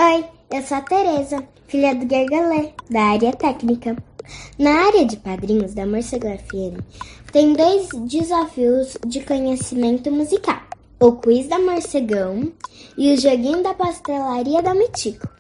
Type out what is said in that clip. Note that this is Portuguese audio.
Oi, eu sou a Tereza, filha do Gargalê, da área técnica. Na área de padrinhos da Morcego FM, tem 2 desafios de conhecimento musical. O quiz da Morcegão e o joguinho da pastelaria da Mitico.